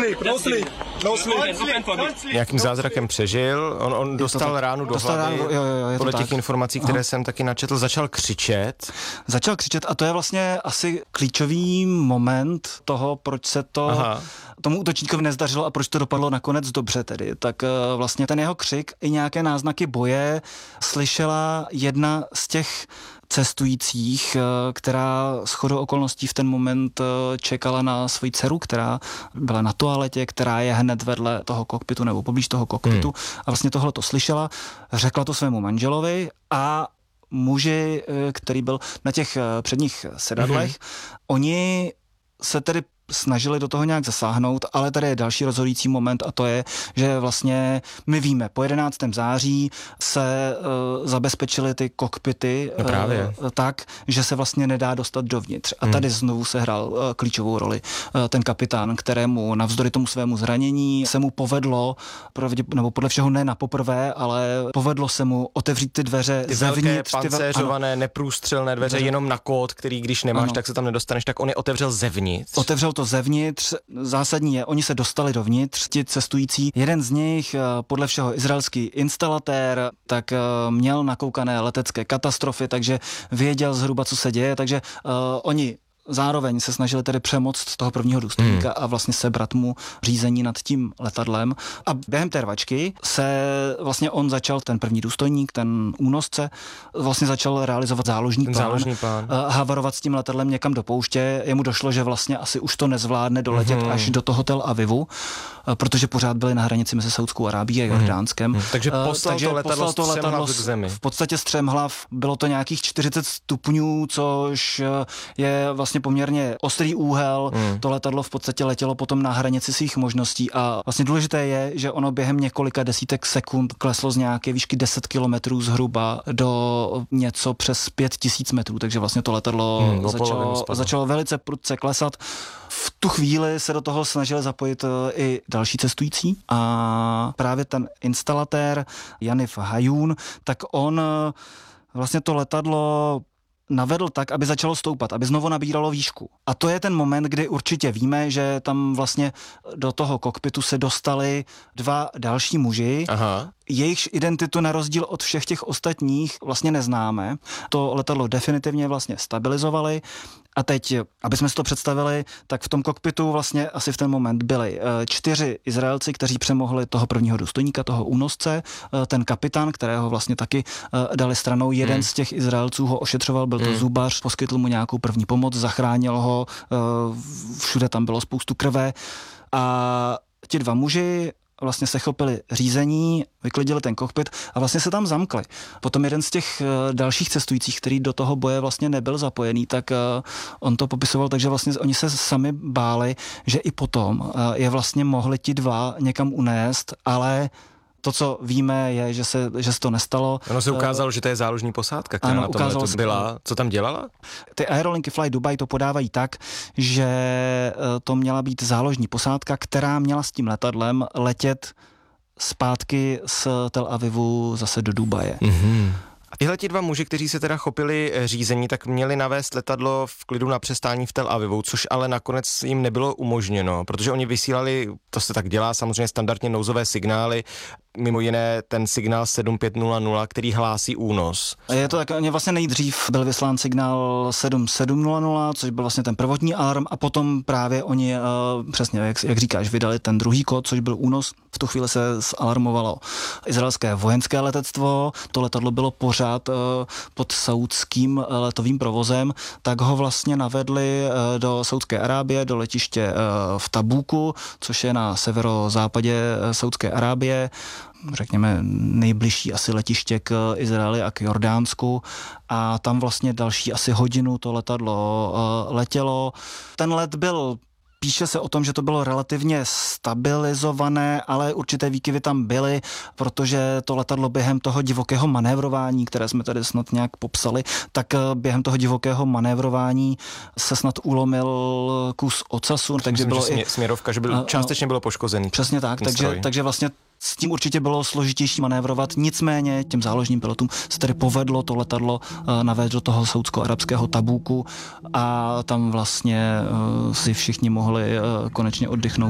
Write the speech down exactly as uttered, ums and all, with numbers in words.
sleep, no sleep, no sleep. Nějakým zázrakem přežil, on, on dostal tak, ránu do dostal hlavy, ránu, jo, jo, podle těch tak. informací, které Aha. jsem taky načetl, začal křičet. Začal křičet a to je vlastně asi klíčový moment toho, proč se to Aha. tomu útočníkovi nezdařilo a proč to dopadlo nakonec dobře tedy. Tak vlastně ten jeho křik i nějaké náznaky boje slyšela jedna z těch cestujících, která shodou okolností v ten moment čekala na svoji dceru, která byla na toaletě, která je hned vedle toho kokpitu nebo poblíž toho kokpitu hmm. a vlastně tohle to slyšela, řekla to svému manželovi a muži, který byl na těch předních sedadlech, hmm. oni se tedy snažili do toho nějak zasáhnout, ale tady je další rozhodující moment a to je, že vlastně my víme, po jedenáctého září se uh, zabezpečily ty kokpity no právě. Uh, tak, že se vlastně nedá dostat dovnitř. A tady hmm. znovu se hrál uh, klíčovou roli uh, ten kapitán, kterému navzdory tomu svému zranění se mu povedlo, pravdě, nebo podle všeho ne na poprvé, ale povedlo se mu otevřít ty dveře ty zevnitř. Velké pancéřované, neprůstřelné dveře, dveře jenom na kód, který když nemáš, ano. tak se tam nedostaneš, tak on je otevřel zevnitř. Otevřel to zevnitř, zásadní je, oni se dostali dovnitř, ti cestující. Jeden z nich, podle všeho izraelský instalatér, tak měl nakoukané letecké katastrofy, takže věděl zhruba, co se děje, takže uh, oni zároveň se snažili tedy přemoct toho prvního důstojníka hmm. a vlastně sebrat mu řízení nad tím letadlem. A během té rvačky se vlastně on začal, ten první důstojník, ten únosce, vlastně začal realizovat záložní plán. Záložní plán. Havarovat s tím letadlem někam do pouště. Jemu došlo, že vlastně asi už to nezvládne doletět hmm. až do toho Tel Avivu, protože pořád byli na hranici mezi Saudskou Arábií a Jordánskem. Hmm. Takže poslal Takže to letadlo, poslal to letadlo k zemi. V podstatě střemhlav. Bylo to nějakých čtyřicet stupňů, což je vlastně poměrně ostrý úhel. Hmm. To letadlo v podstatě letělo potom na hranici svých možností a vlastně důležité je, že ono během několika desítek sekund kleslo z nějaké výšky deset kilometrů zhruba do něco přes pět tisíc metrů, takže vlastně to letadlo hmm, začalo, začalo velice prudce klesat. V tu chvíli se do toho snažili zapojit i další cestující a právě ten instalatér Yaniv Hayun, tak on vlastně to letadlo navedl tak, aby začalo stoupat, aby znovu nabíralo výšku. A to je ten moment, kdy určitě víme, že tam vlastně do toho kokpitu se dostali dva další muži. Aha. Jejichž identitu na rozdíl od všech těch ostatních vlastně neznáme. To letadlo definitivně vlastně stabilizovali. A teď, aby jsme si to představili, tak v tom kokpitu vlastně asi v ten moment byli čtyři Izraelci, kteří přemohli toho prvního důstojníka, toho únosce, ten kapitán, kterého vlastně taky dali stranou. Jeden hmm. z těch Izraelců ho ošetřoval, byl to hmm. zubař, poskytl mu nějakou první pomoc, zachránil ho, všude tam bylo spoustu krve. A ti dva muži vlastně se chopili řízení, vyklidili ten kokpit a vlastně se tam zamkli. Potom jeden z těch uh, dalších cestujících, který do toho boje vlastně nebyl zapojený, tak uh, on to popisoval, takže vlastně oni se sami báli, že i potom uh, je vlastně mohli ti dva někam unést, ale to, co víme, je, že se, že se to nestalo. Ono se ukázalo, že to je záložní posádka, která ano, na tom letu byla. Co tam dělala? Ty aerolinky Fly Dubai to podávají tak, že to měla být záložní posádka, která měla s tím letadlem letět zpátky z Tel Avivu zase do Dubaje. Mm-hmm. A tyhle ti dva muži, kteří se teda chopili řízení, tak měli navést letadlo v klidu na přistání v Tel Avivu, což ale nakonec jim nebylo umožněno, protože oni vysílali, to se tak dělá, samozřejmě standardně nouzové signály, mimo jiné ten signál sedm pět nula nula, který hlásí únos. Je to tak, vlastně nejdřív byl vyslán signál sedm sedm nula nula, což byl vlastně ten prvotní alarm a potom právě oni, uh, přesně jak, jak říkáš, vydali ten druhý kód, což byl únos. V tu chvíli se zalarmovalo izraelské vojenské letectvo, to letadlo bylo pořád uh, pod saúdským letovým provozem, tak ho vlastně navedli uh, do Saúdské Arábie, do letiště uh, v Tabuku, což je na severozápadě uh, Saúdské Arábie, řekněme nejbližší asi letiště k Izraeli a k Jordánsku a tam vlastně další asi hodinu to letadlo uh, letělo. Ten let byl, píše se o tom, že to bylo relativně stabilizované, ale určité výkyvy tam byly, protože to letadlo během toho divokého manévrování, které jsme tady snad nějak popsali, tak během toho divokého manévrování se snad ulomil kus ocasu. Takže myslím, bylo že i směrovka, že byl, částečně bylo poškozený. Přesně tak, takže, takže vlastně s tím určitě bylo složitější manévrovat, nicméně těm záložním pilotům se tedy povedlo to letadlo uh, navést do toho saúdsko-arabského Tabuku a tam vlastně uh, si všichni mohli uh, konečně oddychnout.